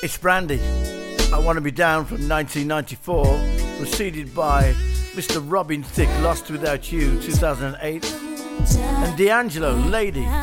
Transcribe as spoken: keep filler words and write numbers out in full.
It's Brandy. I Want to Be Down from nineteen ninety-four, preceded by Mister Robin Thicke, Lost Without You, two thousand eight, and D'Angelo, Lady.